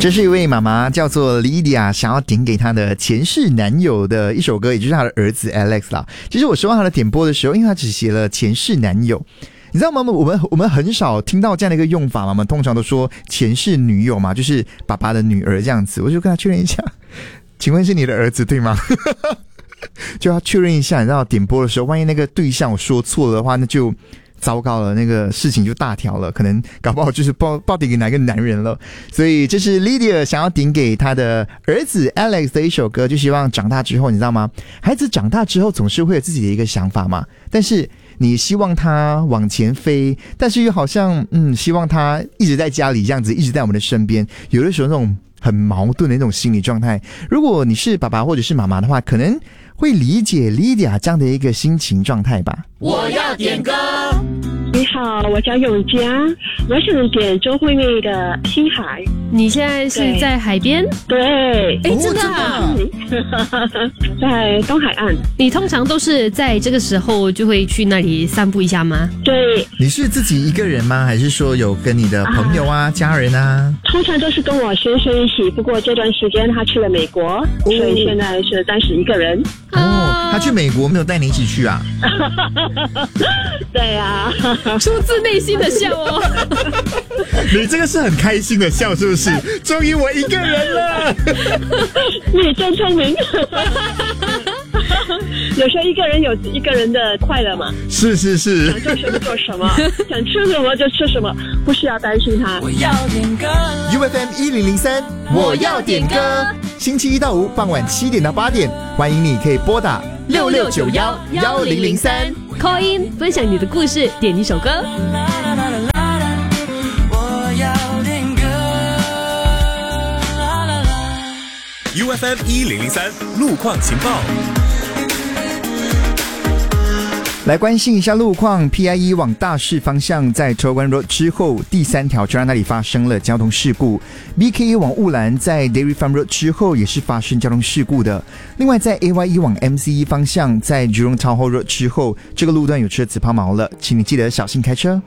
这是一位妈妈叫做 Lydia 想要点给她的前世男友的一首歌，也就是她的儿子 Alex 啦。其实我收到她的点播的时候，因为她只写了前世男友，你知道吗？我们很少听到这样的一个用法嘛，我们通常都说前世女友嘛，就是爸爸的女儿这样子。我就跟她确认一下，请问是你的儿子对吗？就要确认一下，你知道点播的时候，万一那个对象我说错了的话，那就糟糕了，那个事情就大条了，可能搞不好就是报点给哪个男人了。所以这是 Lydia 想要点给他的儿子 Alex 的一首歌，就希望长大之后，你知道吗？孩子长大之后总是会有自己的一个想法嘛，但是你希望他往前飞，但是又好像希望他一直在家里这样子，一直在我们的身边。有的时候那种很矛盾的那种心理状态，如果你是爸爸或者是妈妈的话，可能会理解 Lydia 这样的一个心情状态吧。 我要点歌。 你好，我叫永嘉，我想点周慧媚的《星海》。 你现在是在海边？ 对， 真的啊？ 在东海岸。 你通常都是在这个时候就会去那里散步一下吗？ 对。 你是自己一个人吗？还是说有跟你的朋友家人啊？ 通常都是跟我先生一起，不过这段时间他去了美国，所以现在是暂时一个人。 他去美国没有带你一起去啊？ 对啊， 出自内心的笑哦。 你这个是很开心的笑是不是？终于我一个人了。 你真聪明。有时候一个人有一个人的快乐嘛。 是是是。 想做什么做什么，想吃什么就吃什么，不需要担心他。 我要点歌。 UFM 1003，我要点歌。星期一到五傍晚7点到8点，欢迎你可以拨打66911003 call in 分享你的故事，点一首歌。 UFM 1003路况情报。 来关心一下路况 ，PIE 往大市方向在Toh Guan Road 之后第3条车站那里发生了交通事故。BKE 往雾兰在 Dairy Farm Road 之后也是发生交通事故的。另外在 AYE 往 MCE 方向在 Jurong Town Hall Road 之后，这个路段有车子抛锚了，请你记得小心开车。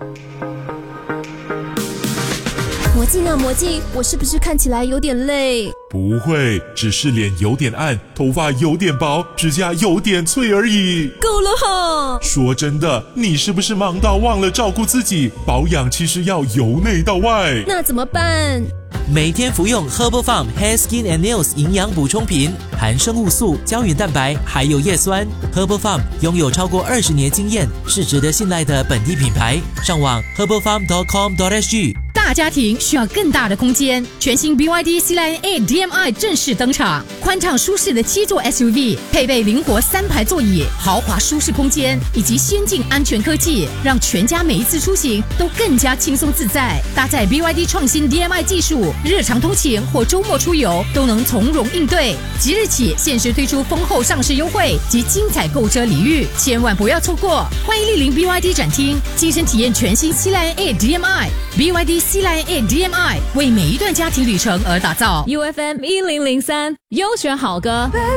魔镜啊魔镜，我是不是看起来有点累？ 不会，只是脸有点暗，头发有点薄，指甲有点脆而已。 够了哈！ 说真的，你是不是忙到忘了照顾自己？保养其实要由内到外。 那怎么办？ 每天服用 Herbal Farm Hair Skin and Nails 营养补充品，含生物素、胶原蛋白，还有叶酸。Herbal Farm 拥有超过20年经验，是值得信赖的本地品牌。上网 herbalfarm.com.sg。 大家庭需要更大的空间，全新 BYD C-Line A DMI 正式登场，宽敞舒适的7座 SUV， 配备灵活3排座椅，豪华舒适空间以及先进安全科技，让全家每一次出行都更加轻松自在。搭载 BYD 创新 DMI 技术，日常通勤或周末出游都能从容应对。即日起限时推出丰厚上市优惠及精彩购车礼遇，千万不要错过！欢迎莅临 BYD 展厅，亲身体验全新 C-Line A DMI。BYD C-Line A DMI 为每一段家庭旅程而打造。 UFM 1003优选好歌。